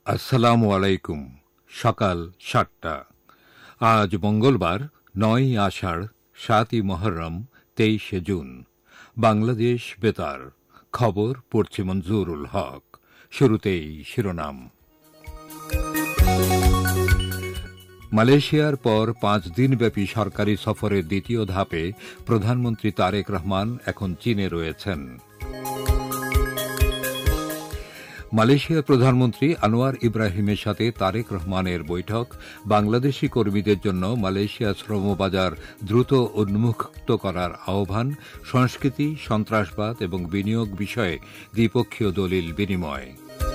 আসসালামু আলাইকুম। সকাল ৭টা। আজ মঙ্গলবার ৯ আষাঢ়, ৭ই মহররম, ২৩ জুন। বাংলাদেশ বেতার খবর পড়ছে মঞ্জুরুল হক। শুরুতেই শিরোনাম। মালয়েশিয়ার পর ৫ দিনব্যাপী সরকারি সফরের দ্বিতীয় ধাপে প্রধানমন্ত্রী তারেক রহমান এখন চীনে রয়েছেন। মালয়েশিয়ার প্রধানমন্ত্রী আনোয়ার ইব্রাহিমের সাথে তারেক রহমানের বৈঠক। বাংলাদেশি কর্মীদের জন্য মালয়েশিয়া শ্রমবাজার দ্রুত উন্মুক্ত করার আহ্বান। সংস্কৃতি, সন্ত্রাসবাদ এবং বিনিয়োগ বিষয়ে দ্বিপক্ষীয় দলিল বিনিময়।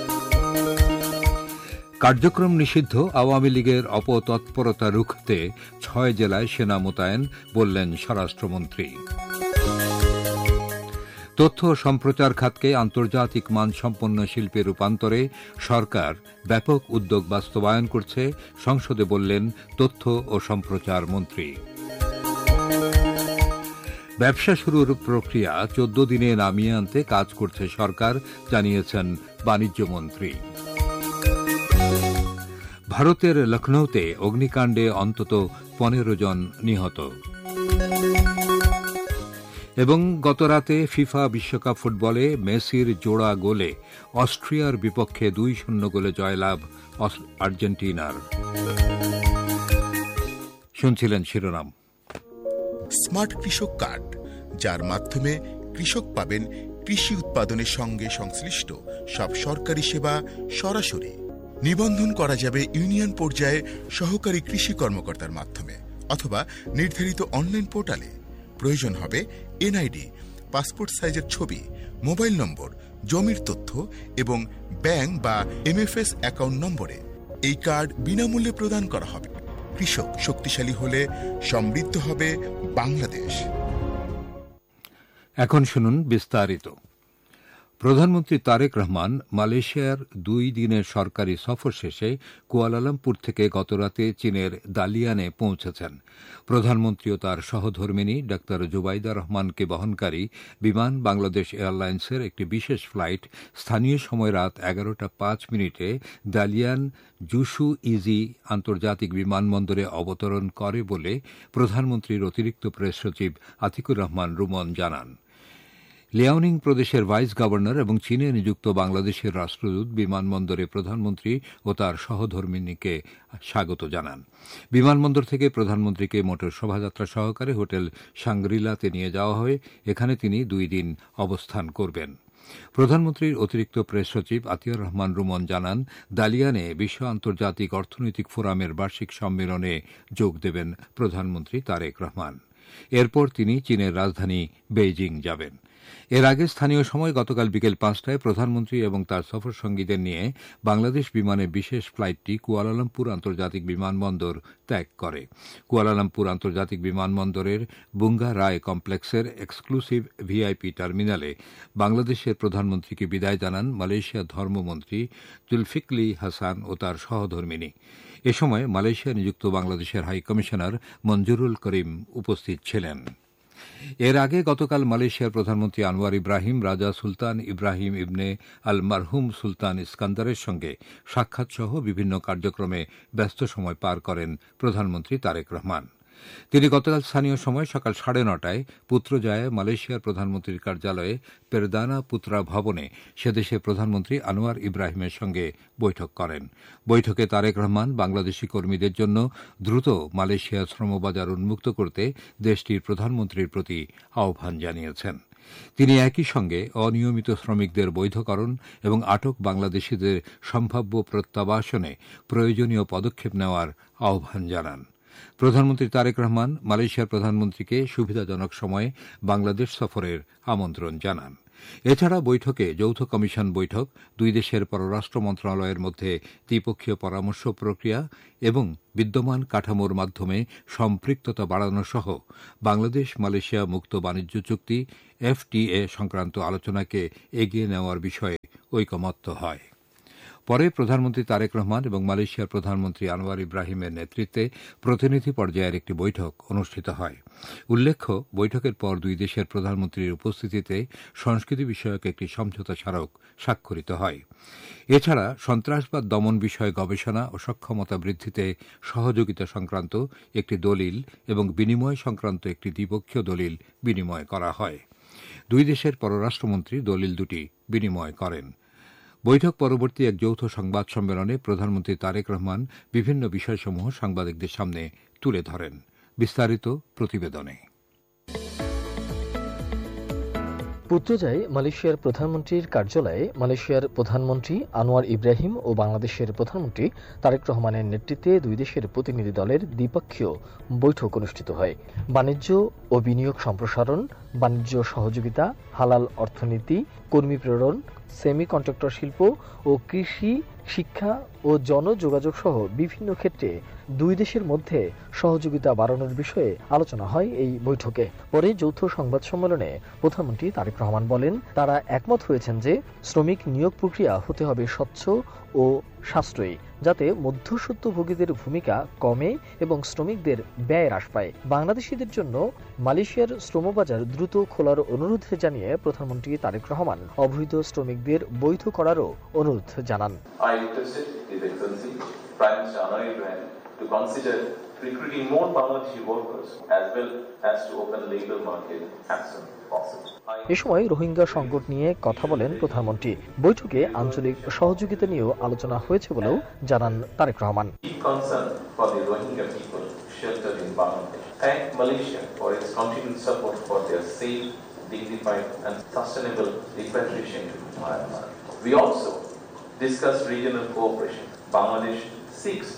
কার্যক্রম নিষিদ্ধ আওয়ামী লীগের অপতৎপরতা রুখতে ৬ জেলায় সেনা মোতায়েন, বললেন স্বরাষ্ট্রমন্ত্রী। তথ্য ও সম্প্রচার খাতকে আন্তর্জাতিক মানসম্পন্ন শিল্পে রূপান্তরে সরকার ব্যাপক উদ্যোগ বাস্তবায়ন করছে, সংসদে বললেন তথ্য ও সম্প্রচার মন্ত্রী। ব্যবসা শুরুর প্রক্রিয়া ১৪ দিনে নামিয়ে আনতে কাজ করছে সরকার, জানিয়েছেন বাণিজ্যমন্ত্রী। ভারতের লখনৌতে অগ্নিকাণ্ডে অন্তত ১৫ জন নিহত। এবং গতরাতে ফিফা বিশ্বকাপ ফুটবলে মেসির জোড়া গোলে অস্ট্রিয়ার বিপক্ষে ২-০ গোলে জয়লাভ আর্জেন্টিনার। শুনছিলেন শিরোনাম। স্মার্ট কৃষক কার্ড, যার মাধ্যমে কৃষক পাবেন কৃষি উৎপাদনের সঙ্গে সংশ্লিষ্ট সব সরকারি সেবা সরাসরি। নিবন্ধন করা যাবে ইউনিয়ন পর্যায়ে সহকারী কৃষি কর্মকর্তার মাধ্যমে অথবা নির্ধারিত অনলাইন পোর্টালে। প্রয়োজন হবে এনআইডি, পাসপোর্ট সাইজের ছবি, মোবাইল নম্বর, জমির তথ্য এবং ব্যাংক বা এমএফএস অ্যাকাউন্ট নম্বরে। এই কার্ড বিনামূল্যে প্রদান করা হবে। কৃষক শক্তিশালী হলে সমৃদ্ধ হবে বাংলাদেশ। এখন শুনুন বিস্তারিত। প্রধানমন্ত্রী তারেক রহমান মালয়েশিয়ার ২ দিনের সরকারি সফর শেষে কুয়ালালামপুর থেকে গতরাতে চীনের দালিয়ানে পৌঁছেছেন। প্রধানমন্ত্রী ও তার সহধর্মিণী ডা জুবাইদা রহমানকে বহনকারী বিমান বাংলাদেশ এয়ারলাইন্সের একটি বিশেষ ফ্লাইট স্থানীয় সময় রাত ১১টা ৫ দালিয়ান জুসু ইজি আন্তর্জাতিক বিমানবন্দরে অবতরণ করে বলে প্রধানমন্ত্রীর অতিরিক্ত প্রেস সচিব আতিকুর রহমান রুমন জানান। লিয়াওনিং প্রদেশের ভাইস গভর্নর এবং চীনে নিযুক্ত বাংলাদেশের রাষ্ট্রদূত বিমানবন্দরে প্রধানমন্ত্রী ও তার সহধর্মিণীকে স্বাগত জানান। বিমানবন্দর থেকে প্রধানমন্ত্রীকে মোটর শোভাযাত্রা সহকারে হোটেল সাংগ্রিলাতে নিয়ে যাওয়া হয়। এখানে তিনি ২ দিন অবস্থান করবেন। প্রধানমন্ত্রীর অতিরিক্ত প্রেস সচিব আতিয়ার রহমান রুমন জানান, দালিয়ানে বিশ্ব আন্তর্জাতিক অর্থনৈতিক ফোরামের বার্ষিক সম্মেলনে যোগ দেবেন প্রধানমন্ত্রী তারেক রহমান। এরপর তিনি চীনের রাজধানী বেইজিং যাবেন। এর আগে স্থানীয় সময় গতকাল বিকেল ৫টায় প্রধানমন্ত্রী এবং তার সফরসঙ্গীদের নিয়ে বাংলাদেশ বিমানের বিশেষ ফ্লাইটটি কুয়ালালামপুর আন্তর্জাতিক বিমানবন্দর ত্যাগ করে। কুয়ালালামপুর আন্তর্জাতিক বিমানবন্দরের বুঙ্গা রায় কমপ্লেক্সের এক্সক্লুসিভ ভিআইপি টার্মিনালে বাংলাদেশের প্রধানমন্ত্রীকে বিদায় জানান মালয়েশিয়ার ধর্মমন্ত্রী জুলফিকলি হাসান ও তার সহধর্মিণী। এ সময় মালয়েশিয়া নিযুক্ত বাংলাদেশের হাইকমিশনার মঞ্জুরুল করিম উপস্থিত ছিলেন। এর আগে গতকাল মালয়েশিয়ার প্রধানমন্ত্রী আনোয়ার ইব্রাহিম রাজা সুলতান ইব্রাহিম ইবনে আল মারহুম সুলতান ইস্কান্দারের সঙ্গে সাক্ষাৎসহ বিভিন্ন কার্যক্রমে ব্যস্ত সময় পার করেন প্রধানমন্ত্রী তারেক রহমান। তিনি গতকাল স্থানীয় সময় সকাল ৯:৩০ পুত্রজায়ে মালয়েশিয়ার প্রধানমন্ত্রীর কার্যালয়ে পেরদানা পুত্রা ভবনে সেদেশের প্রধানমন্ত্রী আনোয়ার ইব্রাহিমের সঙ্গে বৈঠক করেন। বৈঠকে তারেক রহমান বাংলাদেশি কর্মীদের জন্য দ্রুত মালয়েশিয়ার শ্রমবাজার উন্মুক্ত করতে দেশটির প্রধানমন্ত্রীর প্রতি আহ্বান জানিয়েছেন। তিনি একই সঙ্গে অনিয়মিত শ্রমিকদের বৈধকরণ এবং আটক বাংলাদেশিদের সম্ভাব্য প্রত্যাবাসনে প্রয়োজনীয় পদক্ষেপ নেওয়ার আহ্বান জানান। প্রধানমন্ত্রী তারেক রহমান মালয়েশিয়ার প্রধানমন্ত্রীকে সুবিধাজনক সময়ে বাংলাদেশ সফরের আমন্ত্রণ জানান। এছাড়া বৈঠকে যৌথ কমিশন বৈঠক, দুই দেশের পররাষ্ট্র মন্ত্রণালয়ের মধ্যে দ্বিপক্ষীয় পরামর্শ প্রক্রিয়া এবং বিদ্যমান কাঠামোর মাধ্যমে সম্পৃক্ততা বাড়ানো সহ বাংলাদেশ মালয়েশিয়া মুক্ত বাণিজ্য চুক্তি এফটিএ সংক্রান্ত আলোচনাকে এগিয়ে নেওয়ার বিষয়ে ঐকমত্য হয়। পরে প্রধানমন্ত্রী তারেক রহমান এবং মালয়েশিয়ার প্রধানমন্ত্রী আনোয়ার ইব্রাহিমের নেতৃত্বে প্রতিনিধি পর্যায়ের একটি বৈঠক অনুষ্ঠিত হয়। উল্লেখ্য, বৈঠকের পর দুই দেশের প্রধানমন্ত্রীর উপস্থিতিতে সংস্কৃতি বিষয়ক একটি সমঝোতা স্মারক স্বাক্ষরিত হয়। এছাড়া সন্ত্রাসবাদ দমন বিষয়ে গবেষণা ও সক্ষমতা বৃদ্ধিতে সহযোগিতা সংক্রান্ত একটি দলিল এবং বিনিময় সংক্রান্ত একটি দ্বিপক্ষীয় দলিল বিনিময় করা হয়। দুই দেশের পররাষ্ট্রমন্ত্রী দলিল দুটি বিনিময় করেন। বৈঠক পরবর্তী এক যৌথ সংবাদ সম্মেলনে প্রধানমন্ত্রী তারেক রহমান বিভিন্ন বিষয়সমূহ সাংবাদিকদের সামনে তুলে ধরেন। বিস্তারিত প্রতিবেদনে। পুত্রজায় মালয়েশিয়ার প্রধানমন্ত্রীর কার্যালয়ে মালয়েশিয়ার প্রধানমন্ত্রী আনোয়ার ইব্রাহিম ও বাংলাদেশের প্রধানমন্ত্রী তারেক রহমানের নেতৃত্বে দুই দেশের প্রতিনিধি দলের দ্বিপক্ষীয় বৈঠক অনুষ্ঠিত হয়। বাণিজ্য ও বিনিয়োগ সম্প্রসারণ, বাণিজ্য সহযোগিতা, হালাল অর্থনীতি, কর্মী প্রেরণ, সেমিকন্ডাক্টর শিল্প ও কৃষি, শিক্ষা ও জনযোগাযোগ সহ বিভিন্ন ক্ষেত্রে দুই দেশের মধ্যে সহযোগিতা বাড়ানোর বিষয়ে আলোচনা হয় এই বৈঠকে। পরে যৌথ সংবাদ সম্মেলনে প্রধানমন্ত্রী তারেক রহমান বলেন, তারা একমত হয়েছেন যে শ্রমিক নিয়োগ প্রক্রিয়া হতে হবে স্বচ্ছ ও সাশ্রয়ী, যাতে মধ্যস্বত্বভোগীদের ভূমিকা কমে এবং শ্রমিকদের ব্যয় হ্রাস পায়। বাংলাদেশিদের জন্য মালয়েশিয়ার শ্রমবাজার দ্রুত খোলার অনুরোধ জানিয়ে প্রধানমন্ত্রী তারেক রহমান অবৈধ শ্রমিকদের বৈধ করারও অনুরোধ জানান। To consider recruiting more Bangladeshi workers as well as to open labor market as soon as possible. এ সময় রোহিঙ্গা সংকট নিয়ে কথা বলেন প্রধানমন্ত্রী। বৈঠকে আঞ্চলিক সহযোগিতা নিয়েও আলোচনা হয়েছে বলেও জানান Tarique Rahman. Concern for the Rohingya people sheltered in Bangladesh. Thank Malaysia for its continued support for their safe, dignified and sustainable repatriation to Myanmar. We also discussed regional cooperation. Bangladesh seeks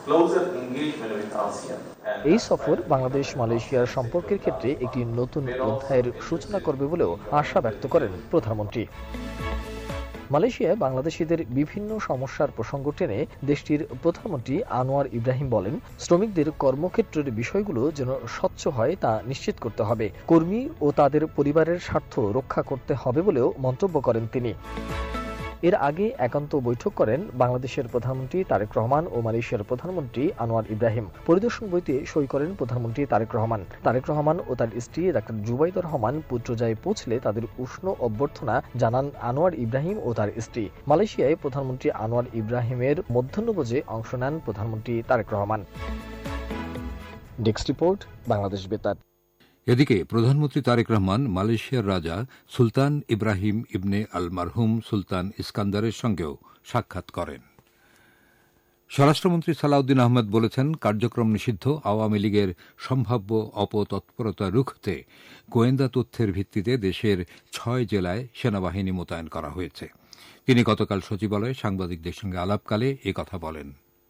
এই সফর বাংলাদেশ মালয়েশিয়ার সম্পর্কের ক্ষেত্রে একটি নতুন অধ্যায়ের সূচনা করবে বলেও আশা ব্যক্ত করেন প্রধানমন্ত্রী। মালয়েশিয়ায় বাংলাদেশিদের বিভিন্ন সমস্যার প্রসঙ্গ টেনে দেশটির প্রধানমন্ত্রী আনোয়ার ইব্রাহিম বলেন, শ্রমিকদের কর্মক্ষেত্রের বিষয়গুলো যেন স্বচ্ছ হয় তা নিশ্চিত করতে হবে। কর্মী ও তাদের পরিবারের স্বার্থ রক্ষা করতে হবে বলেও মন্তব্য করেন তিনি। এর আগে একান্ত বৈঠক করেন বাংলাদেশের প্রধানমন্ত্রী তারেক রহমান ও মালয়েশিয়ার প্রধানমন্ত্রী আনোয়ার ইব্রাহিম। পরিদর্শন বইতে সই করেন প্রধানমন্ত্রী তারেক রহমান। তারেক রহমান ও তার স্ত্রী ডাক্তার জুবাইদা রহমান পুত্রজায়ে পৌঁছলে তাদের উষ্ণ অভ্যর্থনা জানান আনোয়ার ইব্রাহিম ও তার স্ত্রী। মালয়েশিয়ায় প্রধানমন্ত্রী আনোয়ার ইব্রাহিমের মধ্যাহ্নভোজে অংশ নেন প্রধানমন্ত্রী তারেক রহমান। ডেস্ক রিপোর্ট, বাংলাদেশ বেতার। এদিকে প্রধানমন্ত্রী তারেক রহমান মালয়েশিয়ার রাজা সুলতান ইব্রাহিম ইবনে আল মারহুম সুলতান ইস্কান্দারের সঙ্গেও সাক্ষাৎ করেন। স্বরাষ্ট্রমন্ত্রী সালাউদ্দিন আহমেদ বলেছেন, কার্যক্রম নিষিদ্ধ আওয়ামী লীগের সম্ভাব্য অপতৎপরতা রুখতে গোয়েন্দা তথ্যের ভিত্তিতে দেশের 6 জেলায় সেনাবাহিনী মোতায়েন করা হয়েছে। তিনি গতকাল সচিবালয়ে সাংবাদিকদের সঙ্গে আলাপকালে একথা বলেন।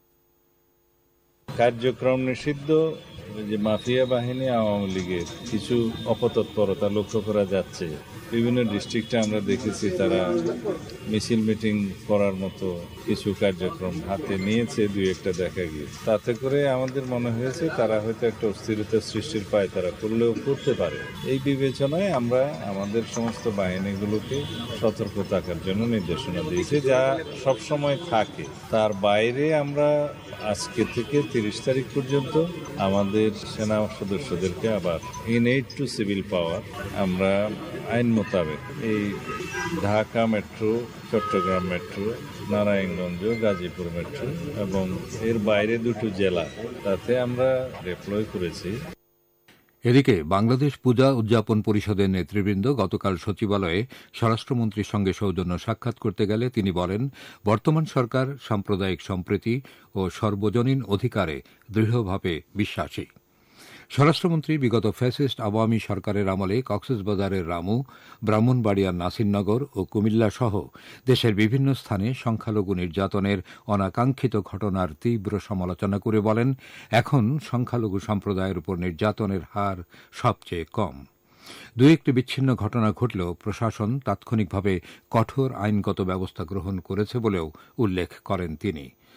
কার্যক্রম নিষিদ্ধ যে মাফিয়া বাহিনী আওয়ামী লীগের কিছু অপতৎপরতা লক্ষ্য করা যাচ্ছে। বিভিন্ন ডিস্ট্রিক্টে আমরা দেখেছি তারা মিছিল মিটিং করার মতো কিছু কার্যক্রম হাতে নিয়েছে, দুই একটা দেখা গিয়েছে। তাতে করে আমাদের মনে হয়েছে তারা হয়তো একটা অস্থিরতা সৃষ্টির পায় তারা করলেও করতে পারে। এই বিবেচনায় আমরা আমাদের সমস্ত বাহিনীগুলোকে সতর্ক থাকার জন্য নির্দেশনা দিয়েছি, যা সবসময় থাকে। তার বাইরে আমরা আজকে থেকে 30 তারিখ পর্যন্ত আমাদের সেনা সদস্যদেরকে আবার ইনএইড টু সিভিল পাওয়ার আমরা আইন মোতাবেক এই Dhaka metro, Chittagong metro, Narayanganj, Gazipur metro এবং এর বাইরে 2টি জেলা তাতে আমরা ডিপ্লয় করেছি। এদিকে বাংলাদেশ পূজা উদযাপন পরিষদের নেতৃবৃন্দ গতকাল সচিবালয়ে স্বরাষ্ট্রমন্ত্রীর সঙ্গে সৌজন্য সাক্ষাৎ করতে গেলে তিনি বলেন, বর্তমান সরকার সাম্প্রদায়িক সম্প্রীতি ও সর্বজনীন অধিকারে দৃঢ়ভাবে বিশ্বাসী। স্বরাষ্ট্রমন্ত্রী বিগত ফ্যাসিস্ট আওয়ামী সরকারের আমলে কক্সবাজারের রামু, ব্রাহ্মণবাড়িয়ার নাসিরনগর ও কুমিল্লা সহ দেশের বিভিন্ন স্থানে সংখ্যালঘু নির্যাতনের অনাকাঙ্ক্ষিত ঘটনার তীব্র সমালোচনা করে বলেন, এখন সংখ্যালঘু সম্প্রদায়ের উপর নির্যাতনের হার সবচেয়ে কম। দুই একটি বিচ্ছিন্ন ঘটনা ঘটলেও প্রশাসন তাৎক্ষণিকভাবে কঠোর আইনগত ব্যবস্থা গ্রহণ করেছে বলেও উল্লেখ করেন তিনি।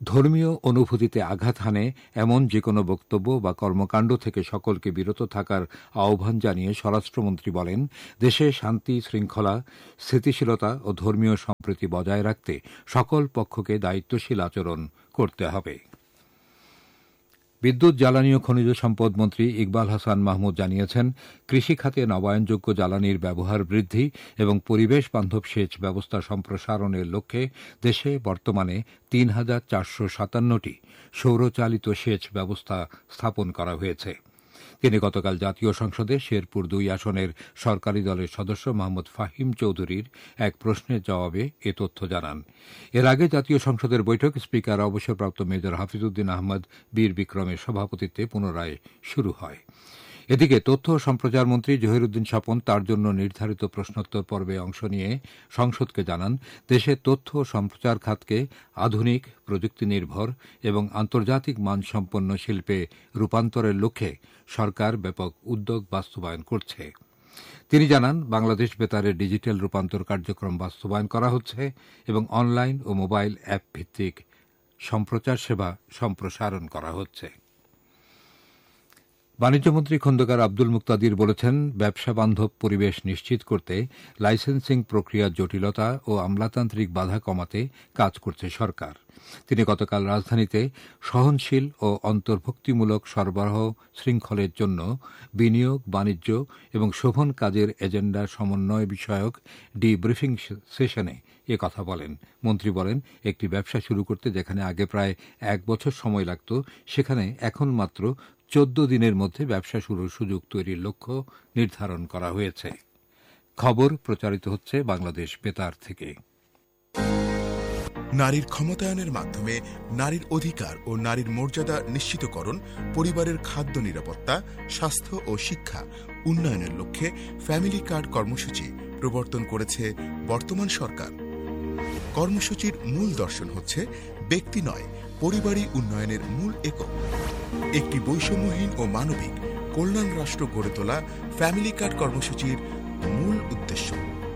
ধর্মীয় অনুভূতিতে আঘাত হানে এমন যেকোনো বক্তব্য বা কর্মকাণ্ড থেকে সকলকে বিরত থাকার আহ্বান জানিয়ে স্বরাষ্ট্রমন্ত্রী বলেন, দেশে শান্তি শৃঙ্খলা, স্থিতিশীলতা ও ধর্মীয় সম্প্রীতি বজায় রাখতে সকল পক্ষকে দায়িত্বশীল আচরণ করতে হবে। বিদ্যুৎ, জ্বালানি ও খনিজ সম্পদ মন্ত্রী ইকবাল হাসান মাহমুদ জানিয়েছেন, কৃষিখাতে নবায়নযোগ্য জ্বালানির ব্যবহার বৃদ্ধি এবং পরিবেশ বান্ধব সেচ ব্যবস্থা সম্প্রসারণের লক্ষ্যে দেশে বর্তমানে ৩,৪৫৭টি সৌরচালিত সেচ ব্যবস্থা স্থাপন করা হয়েছে। তিনি গতকাল জাতীয় সংসদে শেরপুর ২ আসনের সরকারি দলের সদস্য মোহাম্মদ ফাহিম চৌধুরীর এক প্রশ্নের জবাবে এ তথ্য জানান। এর আগে জাতীয় সংসদের বৈঠক স্পিকার অবসরপ্রাপ্ত মেজর হাফিজউদ্দিন আহমদ বীর বিক্রমের সভাপতিত্বে পুনরায় শুরু হয়। এদিকে তথ্য ও সম্প্রচার মন্ত্রী জহিরুদ্দিন স্বপন তার জন্য নির্ধারিত প্রশ্নোত্তর পর্বে অংশ নিয়ে সংসদকে জানান, দেশের তথ্য ও সম্প্রচার খাতকে আধুনিক, প্রযুক্তি নির্ভর এবং আন্তর্জাতিক মানসম্পন্ন শিল্পে রূপান্তরের লক্ষ্যে সরকার ব্যাপক উদ্যোগ বাস্তবায়ন করছে। তিনি জানান, বাংলাদেশ বেতারের ডিজিটাল রূপান্তর কার্যক্রম বাস্তবায়ন করা হচ্ছে এবং অনলাইন ও মোবাইল অ্যাপ ভিত্তিক সম্প্রচার সেবা সম্প্রসারণ করা হচ্ছে। বাণিজ্যমন্ত্রী খন্দকার আব্দুল মুক্তাদির বলেছেন, ব্যবসা বান্ধব পরিবেশ নিশ্চিত করতে লাইসেন্সিং প্রক্রিয়ার জটিলতা ও আমলাতান্ত্রিক বাধা কমাতে কাজ করছে সরকার। তিনি গতকাল রাজধানীতে সহনশীল ও অন্তর্ভুক্তিমূলক সরবরাহ শৃঙ্খলের জন্য বিনিয়োগ, বাণিজ্য এবং শোভন কাজের এজেন্ডা সমন্বয় বিষয়ক ডিব্রিফিং সেশনে এ কথা বলেন। মন্ত্রী বলেন, একটি ব্যবসা শুরু করতে যেখানে আগে প্রায় ১ বছর সময় লাগত, সেখানে এখন মাত্র ১৪ দিনের মধ্যে ব্যবসা শুরুর সুযোগ তৈরির লক্ষ্য নির্ধারণ করা হয়েছে। খবর প্রচারিত হচ্ছে বাংলাদেশ বেতার থেকে। নারীর ক্ষমতায়নের মাধ্যমে নারীর অধিকার ও নারীর মর্যাদা নিশ্চিতকরণ, পরিবারের খাদ্য নিরাপত্তা, স্বাস্থ্য ও শিক্ষা উন্নয়নের লক্ষ্যে ফ্যামিলি কার্ড কর্মসূচি প্রবর্তন করেছে বর্তমান সরকার। কর্মসূচির মূল দর্শন হচ্ছে ব্যক্তি নয়, পরিবারই উন্নয়নের মূল একক। একটি বৈষম্যহীন ও মানবিক কল্যাণ রাষ্ট্র গড়ে তোলা ফ্যামিলি কার্ড কর্মসূচির মূল উদ্দেশ্য।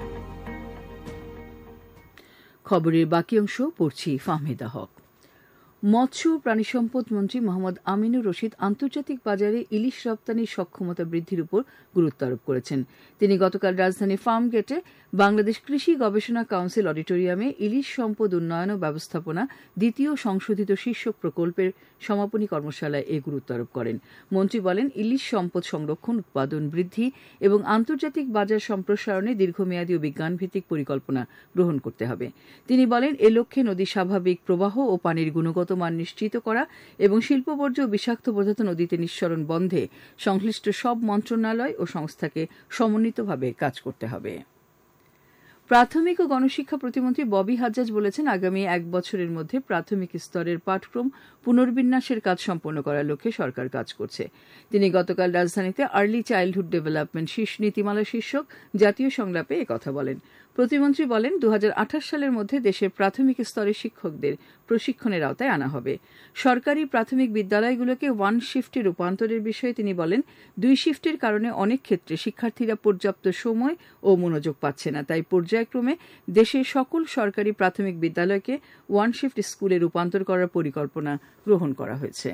খবরের বাকি অংশ পড়ছি ফাহমিদা হক। মৎস্য ও প্রাণিসম্পদ মন্ত্রী মোহাম্মদ আমিনুর রশিদ আন্তর্জাতিক বাজারে ইলিশ রপ্তানির সক্ষমতা বৃদ্ধির উপর গুরুত্ব আরোপ করেছেন। তিনি গতকাল রাজধানীর ফার্মগেটে বাংলাদেশ কৃষি গবেষণা কাউন্সিল অডিটোরিয়ামে ইলিশ সম্পদ উন্নয়ন ও ব্যবস্থাপনা দ্বিতীয় সংশোধিত শীর্ষক প্রকল্পের সমাপনী কর্মশালায় এ গুরুত্ব আরোপ করেন। মন্ত্রী বলেন, ইলিশ সম্পদ সংরক্ষণ, উৎপাদন বৃদ্ধি এবং আন্তর্জাতিক বাজার সম্প্রসারণে দীর্ঘমেয়াদী ও বিজ্ঞানভিত্তিক পরিকল্পনা গ্রহণ করতে হবে। তিনি বলেন, এ লক্ষ্যে নদীর স্বাভাবিক প্রবাহ ও পানির গুণগত মান নিশ্চিত করা এবং শিল্পবর্জ্য ও বিষাক্ত পদার্থ নদীতে নিঃসরণ বন্ধে সংশ্লিষ্ট সব মন্ত্রণালয় ও সংস্থাকে সমন্বিতভাবে কাজ করতে হবে। প্রাথমিক ও গণশিক্ষা প্রতিমন্ত্রী ববি হাজ্জাজ বলেছেন, আগামী ১ বছরের মধ্যে প্রাথমিক স্তরের পাঠক্রম পুনর্বিন্যাসের কাজ সম্পন্ন করার লক্ষ্যে সরকার কাজ করছে। তিনি গতকাল রাজধানীতে আর্লি চাইল্ডহুড ডেভেলপমেন্ট নীতিমালা শীর্ষক জাতীয় সংলাপে একথা বলেন। প্রতিমন্ত্রী বলেন, ২০২৮ সালের মধ্যে দেশের প্রাথমিক স্তরের শিক্ষকদের প্রশিক্ষণের আওতায় আনা হবে। সরকারি প্রাথমিক বিদ্যালয়গুলোকে 1 শিফটে রূপান্তরের বিষয়ে তিনি বলেন, 2 শিফটের কারণে অনেক ক্ষেত্রে শিক্ষার্থীরা পর্যাপ্ত সময় ও মনোযোগ পাচ্ছে না। তাই পর্যায়ক্রমে দেশের সকল সরকারি প্রাথমিক বিদ্যালয়কে 1 শিফট স্কুলে রূপান্তর করার পরিকল্পনা গ্রহণ করা হয়েছে।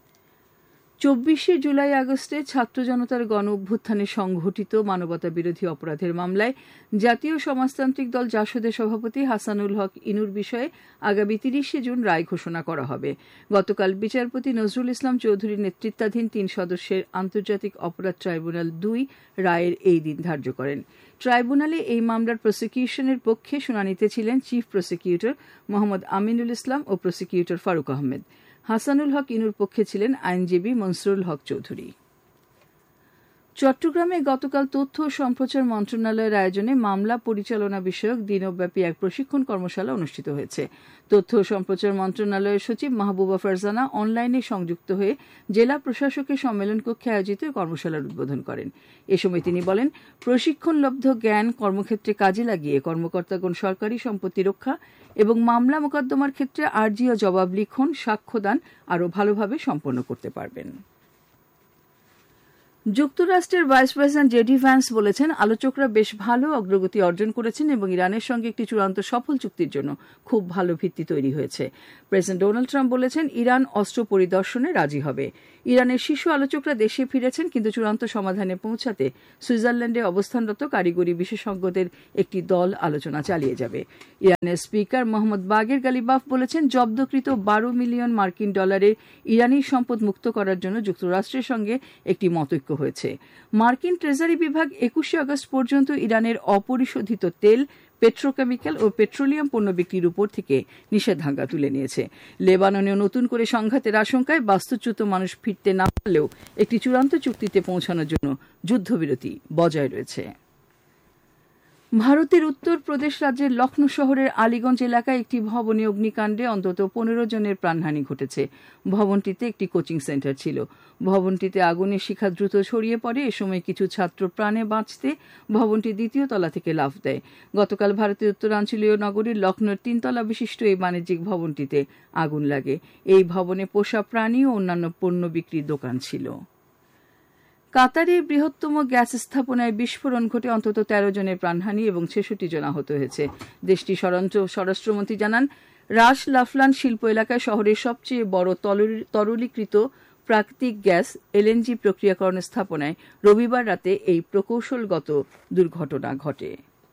২৪ জুলাই আগস্টে ছাত্র জনতার গণ অভ্যুত্থানে সংঘটিত মানবতা বিরোধী অপরাধের মামলায় জাতীয় সমাজতান্ত্রিক দল জাসদের সভাপতি হাসানুল হক ইনুর বিষয়ে আগামী ৩০ জুন রায় ঘোষণা করা হবে। গতকাল বিচারপতি নজরুল ইসলাম চৌধুরীর নেতৃত্বাধীন ৩ সদস্যের আন্তর্জাতিক অপরাধ ট্রাইব্যুনাল ২ রায়ের এই দিন ধার্য করেন। ট্রাইব্যুনালে এই মামলার প্রসিকিউশনের পক্ষে শুনানিতে ছিলেন চিফ প্রসিকিউটর মোহাম্মদ আমিনুল ইসলাম ও প্রসিকিউটর ফারুক আহমেদ। হাসানুল হক ইনুর পক্ষে ছিলেন আইনজীবী মনসুরুল হক চৌধুরী। চট্টগ্রামে গতকাল তথ্য ও সম্প্রচার মন্ত্রণালয়ের আয়োজনে মামলা পরিচালনা বিষয়ক দিনব্যাপী এক প্রশিক্ষণ কর্মশালা অনুষ্ঠিত হয়েছে। তথ্য ও সম্প্রচার মন্ত্রণালয়ের সচিব মাহবুবা ফারজানা অনলাইনে সংযুক্ত হয়ে জেলা প্রশাসকের সম্মেলন কক্ষে আয়োজিত কর্মশালার উদ্বোধন করেন। এ সময় তিনি বলেন, প্রশিক্ষণলব্ধ জ্ঞান কর্মক্ষেত্রে কাজে লাগিয়ে কর্মকর্তাগণ সরকারি সম্পত্তি রক্ষা এবং মামলা মোকদ্দমার ক্ষেত্রে আর্জি ও জবাব লিখন, সাক্ষ্যদান আরও ভালোভাবে সম্পন্ন করতে পারবেন। যুক্তরাষ্ট্রের ভাইস প্রেসিডেন্ট জেডি ভ্যান্স বলেছেন আলোচকরা বেশ ভালো অগ্রগতি অর্জন করেছেন এবং ইরানের সঙ্গে একটি চূড়ান্ত সফল চুক্তির জন্য খুব ভালো ভিত্তি তৈরি হয়েছে। প্রেসিডেন্ট ডোনাল্ড ট্রাম্প বলেছেন ইরান অস্ত্র পরিদর্শনে রাজি হবে। ইরানের শীর্ষ আলোচকরা দেশে ফিরেছেন, কিন্তু চূড়ান্ত সমাধানে পৌঁছাতে সুইজারল্যান্ডে অবস্থানরত কারিগরি বিশেষজ্ঞদের একটি দল আলোচনা চালিয়ে যাবে। ইরানের স্পিকার মোহাম্মদ বাগের গালিবাফ বলেছেন জব্দকৃত 12 মিলিয়ন মার্কিন ডলারের ইরানি সম্পদ মুক্ত করার জন্য যুক্তরাষ্ট্রের সঙ্গে একটি মতৈক্য হয়েছে। মার্কিন ট্রেজারি বিভাগ 21 আগস্ট পর্যন্ত ইরানের অপরিশোধিত তেল, পেট্রোকেমিক্যাল ও পেট্রোলিয়াম পণ্য বিক্রির উপর থেকে নিষেধাজ্ঞা তুলে নিয়েছে। লেবাননেও নতুন করে সংঘাতের আশঙ্কায় বাস্তুচ্যুত মানুষ ফিরতে না পারলেও একটি চূড়ান্ত চুক্তিতে পৌঁছানোর জন্য যুদ্ধবিরতি বজায় রয়েছে। ভারতের উত্তরপ্রদেশ রাজ্যের লখনৌ শহরের আলীগঞ্জ এলাকায় একটি ভবনে অগ্নিকাণ্ডে অন্তত 15 জনের প্রাণহানি ঘটেছে। ভবনটিতে একটি কোচিং সেন্টার ছিল। ভবনটিতে আগুনের শিখা দ্রুত ছড়িয়ে পড়ে। এ সময় কিছু ছাত্র প্রাণে বাঁচতে ভবনটি দ্বিতীয় তলা থেকে লাফ দেয়। গতকাল ভারতের উত্তরাঞ্চলীয় নগরীর লখনৌর 3 তলা বিশিষ্ট এই বাণিজ্যিক ভবনটিতে আগুন লাগে। এই ভবনে পোষা প্রাণী ও অন্যান্য পণ্য বিক্রির দোকান ছিল। কাতারের বৃহত্তম গ্যাস স্থাপনায় বিস্ফোরণ ঘটে অন্তত 13 জনের প্রাণহানি এবং 66 জন আহত হয়েছে। দেশটির স্বরাষ্ট্রমন্ত্রী জানান রাস লাফলান শিল্প এলাকায় শহরের সবচেয়ে বড় তরলীকৃত প্রাকৃতিক গ্যাস এলএনজি প্রক্রিয়াকরণ স্থাপনায় রবিবার রাতে এই প্রকৌশলগত দুর্ঘটনা ঘটে।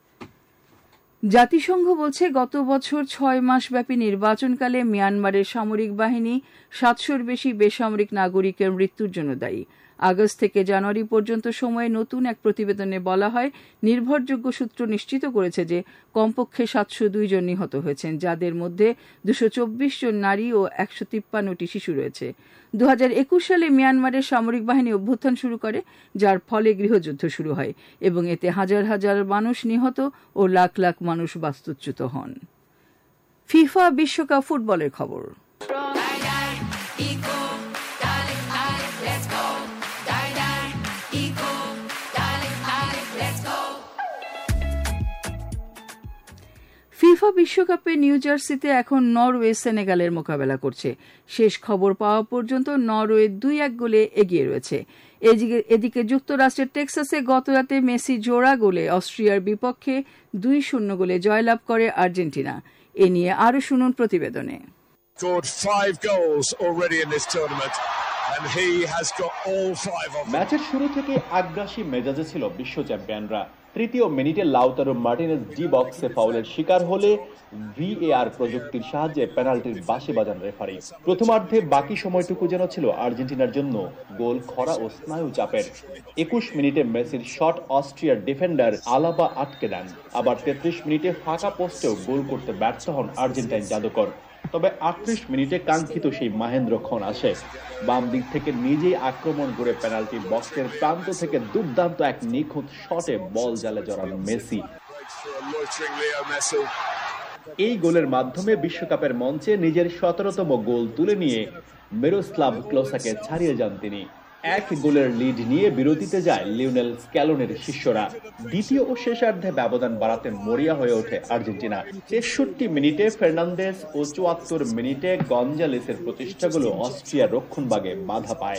জাতিসংঘ বলছে গত বছর 6 মাসব্যাপী নির্বাচনকালে মিয়ানমারের সামরিক বাহিনী 700-র বেশি বেসামরিক নাগরিকের মৃত্যুর জন্য দায়ী। আগস্ট থেকে জানুয়ারি পর্যন্ত সময়ে নতুন এক প্রতিবেদনে বলা হয় নির্ভরযোগ্য সূত্র নিশ্চিত করেছে যে কমপক্ষে 702 জন নিহত হয়েছেন, যাদের মধ্যে 224 জন নারী ও 153টি শিশু রয়েছে। 2021 সালে মিয়ানমারের সামরিক বাহিনী অভ্যুত্থান শুরু করে, যার ফলে গৃহযুদ্ধ শুরু হয় এবং এতে হাজার হাজার মানুষ নিহত ও লাখ লাখ মানুষ বাস্তুচ্যুত হন। ফিফা বিশ্বকাপ ফুটবলের খবর। ফিফা বিশ্বকাপে নিউ জার্সিতে এখন নরওয়ে সেনেগালের মোকাবেলা করছে। শেষ খবর পাওয়া পর্যন্ত নরওয়ে 2-1 গোলে এগিয়ে রয়েছে। এদিকে যুক্তরাষ্ট্রের টেক্সাসে গতরাতে মেসি জোড়া গোলে অস্ট্রিয়ার বিপক্ষে 2-0 গোলে জয়লাভ করে আর্জেন্টিনা। এ নিয়ে আরও শুনুন প্রতিবেদনে। ম্যাচের শুরু থেকে আগ্রাসী মেজাজে ছিল বিশ্ব চ্যাম্পিয়নরা। তৃতীয় মিনিটে লাউতারো মার্টিনেজ ডি বক্সে ফাউলের শিকার হলে ভিএআর প্রযুক্তির সাহায্যে পেনাল্টির বাঁশি বাজান রেফারি। প্রথমার্ধে বাকি সময়টুকু যেন ছিল আর্জেন্টিনার জন্য গোল খরা ও স্নায়ু চাপের। 21 মিনিটে মেসির শট অস্ট্রিয়ার ডিফেন্ডার আলাবা আটকে দেন। আবার 33 মিনিটে ফাঁকা পোস্টেও গোল করতে ব্যর্থ হন আর্জেন্টাইন জাদুকর। তবে 38 মিনিটে কাঙ্ক্ষিত সেই মহেন্দ্রক্ষণ আসে। বাম দিক থেকে নিজেই আক্রমণ করে পেনাল্টি বক্সের প্রান্ত থেকে দুর্দান্ত এক নিখুঁত শটে বল জালে জড়ান মেসি। এই গোলের মাধ্যমে বিশ্বকাপের মঞ্চে নিজের 17তম গোল তুলে নিয়ে মিরোস্লাভ ক্লোসাকে ছাড়িয়ে যান তিনি। 1 গোলের লিড নিয়ে বিরতিতে যায় লিওনেল স্ক্যালোনের শিষ্যরা। দ্বিতীয় ও শেষার্ধে ব্যবধান বাড়াতে মরিয়া হয়ে ওঠে আর্জেন্টিনা। 63 মিনিটে ফার্নান্দেজ ও 74 মিনিটে গঞ্জালেসের প্রচেষ্টাগুলো অস্ট্রিয়ার রক্ষণভাগে বাধা পায়।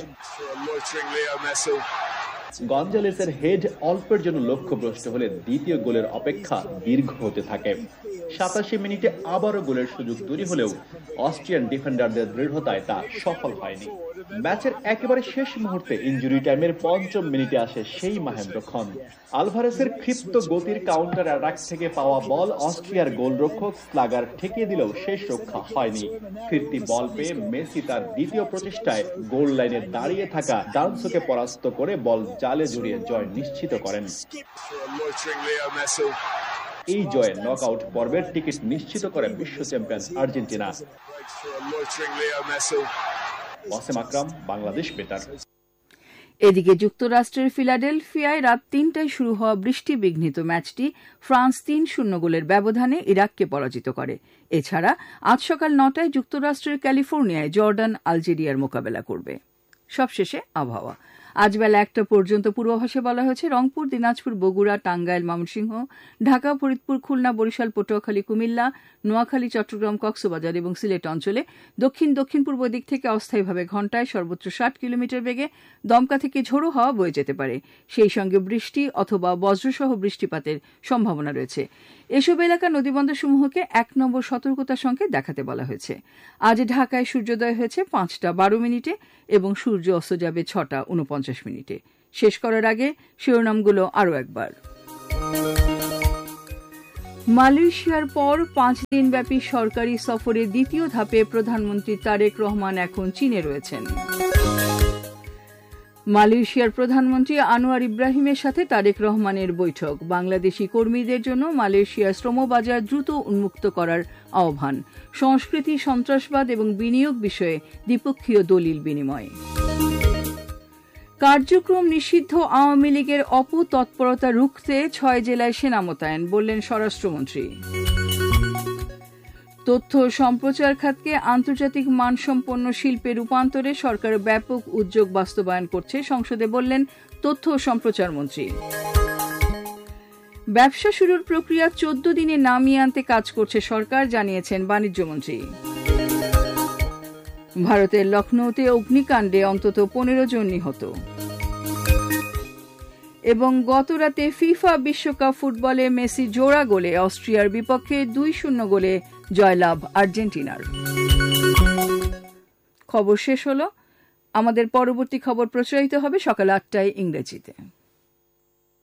গঞ্জালেসের হেড অল্পের জন্য লক্ষ্যভ্রষ্ট হলে দ্বিতীয় গোলের অপেক্ষা দীর্ঘ হতে থাকে। 87 মিনিটে আবারও গোলের সুযোগ তৈরি হলেও অস্ট্রিয়ান ডিফেন্ডারদের দৃঢ়তায় তা সফল হয়নি। ম্যাচের একেবারে শেষ মুহূর্তে ইনজুরি টাইমের 5ম মিনিটে আসে সেই মহেন্দ্রক্ষণ। আলভারেসের ক্ষিপ্ত গতির কাউন্টার অ্যাটাক থেকে পাওয়া বল অস্ট্রিয়ার গোলরক্ষক স্লাগার ঠেকিয়ে দিলেও শেষ রক্ষা হয়নি। ফিরতি বল পেয়ে মেসি তার দ্বিতীয় প্রচেষ্টায় গোল লাইনে দাঁড়িয়ে থাকা ডানসোকে পরাস্ত করে বল জালে জড়িয়ে জয় নিশ্চিত করেন। এই জয়ে নকআউট পর্বের টিকিট নিশ্চিত করে বিশ্ব চ্যাম্পিয়ন আর্জেন্টিনা। ওয়াসিম আকরাম, বাংলাদেশ বেতার। এদিকে যুক্তরাষ্ট্রের ফিলাডেলফিয়ায় রাত 3টায় শুরু হওয়া বৃষ্টি বিঘ্নিত ম্যাচটি ফ্রান্স 3-0 গোলের ব্যবধানে ইরাককে পরাজিত করে। এছাড়া আজ সকাল 9টায় যুক্তরাষ্ট্রের ক্যালিফোর্নিয়ায় জর্ডান আলজেরিয়ার মোকাবেলা করবে। সবশেষে আবহাওয়া। আজ বেলা 1টা পর্যন্ত পূর্বাভাসে বলা হয়েছে রংপুর, দিনাজপুর, বগুড়া, টাঙ্গাইল, ময়মনসিংহ, ঢাকা, ফরিদপুর, খুলনা, বরিশাল, পটুয়াখালী, কুমিল্লা, নোয়াখালী, চট্টগ্রাম, কক্সবাজার এবং সিলেট অঞ্চলে দক্ষিণ পূর্ব দিক থেকে অস্থায়ীভাবে ঘণ্টায় সর্বোচ্চ 60 কিলোমিটার বেগে দমকা থেকে ঝোড়ো হাওয়া বয়ে যেতে পারে। সেই সঙ্গে বৃষ্টি অথবা বজ্রসহ বৃষ্টিপাতের সম্ভাবনা রয়েছে। এসব এলাকা নদীবন্দরসমূহকে 1 নম্বর সতর্কতা সংকেত দেখাতে বলা হয়েছে। আজ ঢাকায় সূর্যোদয় হয়েছে 5টা 12 এবং সূর্য অস্ত যাবে 6টা 49। শেষ করার আগে শিরোনামগুলো আরও একবার। মালয়েশিয়ার পর 5 দিনব্যাপী সরকারি সফরের দ্বিতীয় ধাপে প্রধানমন্ত্রী তারেক রহমান এখন চীনে রয়েছেন। মালয়েশিয়ার প্রধানমন্ত্রী আনোয়ার ইব্রাহিমের সাথে তারেক রহমানের বৈঠক। বাংলাদেশি কর্মীদের জন্য মালয়েশিয়ার শ্রমবাজার দ্রুত উন্মুক্ত করার আহ্বান। সংস্কৃতি, সন্ত্রাসবাদ এবং বিনিয়োগ বিষয়ে দ্বিপক্ষীয় দলিল বিনিময়। কার্যক্রম নিষিদ্ধ আওয়ামী লীগের অপতৎপরতা রুখতে 6 জেলায় সেনা মোতায়েন, বললেন স্বরাষ্ট্রমন্ত্রী। তথ্য সম্প্রচার খাতকে আন্তর্জাতিক মানসম্পন্ন শিল্পে রূপান্তরে সরকার ব্যাপক উদ্যোগ বাস্তবায়ন করছে, সংসদে বললেন তথ্য ও সম্প্রচার মন্ত্রী। ব্যবসা শুরুর প্রক্রিয়া 14 দিনে নামিয়ে আনতে কাজ করছে সরকার, জানিয়েছেন বাণিজ্যমন্ত্রী। ভারতের লখনৌতে অগ্নিকাণ্ডে অন্তত 15 জন নিহত। এবং গতরাতে ফিফা বিশ্বকাপ ফুটবলে মেসি জোড়া গোলে অস্ট্রিয়ার বিপক্ষে 2-0 গোলে জয়লাভ আর্জেন্টিনার। খবর শেষ হলো। আমাদের পরবর্তী খবর প্রচারিত হবে সকাল 8টায় ইংরেজিতে।